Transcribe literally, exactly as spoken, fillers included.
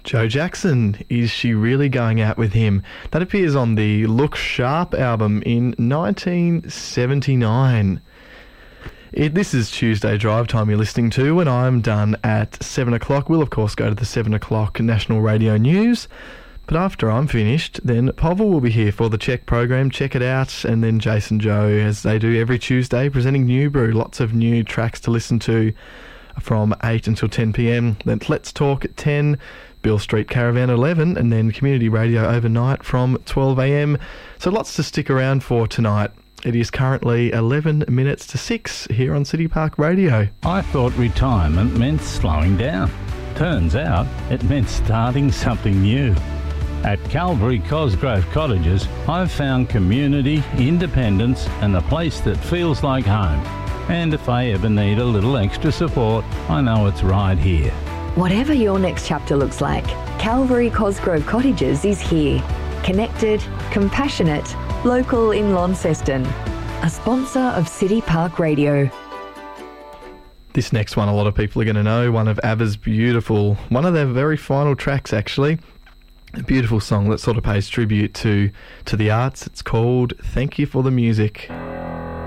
Joe Jackson, Is She Really Going Out With Him? That appears on the Look Sharp album in nineteen seventy-nine. It, this is Tuesday Drive Time you're listening to, and I'm done at seven o'clock. We'll, of course, go to the seven o'clock National Radio News. But after I'm finished, then Povell will be here for the Check program. Check it out. And then Jason Joe, as they do every Tuesday, presenting New Brew. Lots of new tracks to listen to from eight until ten p.m. Then Let's Talk at ten, Bill Street Caravan at eleven, and then Community Radio overnight from twelve a.m. So lots to stick around for tonight. It is currently eleven minutes to six here on City Park Radio. I thought retirement meant slowing down. Turns out it meant starting something new. At Calvary Cosgrove Cottages, I've found community, independence, and a place that feels like home. And if I ever need a little extra support, I know it's right here. Whatever your next chapter looks like, Calvary Cosgrove Cottages is here. Connected, compassionate, local in Launceston. A sponsor of City Park Radio. This next one a lot of people are going to know, one of ABBA's beautiful, one of their very final tracks actually. A beautiful song that sort of pays tribute to, to the arts. It's called Thank You for the Music.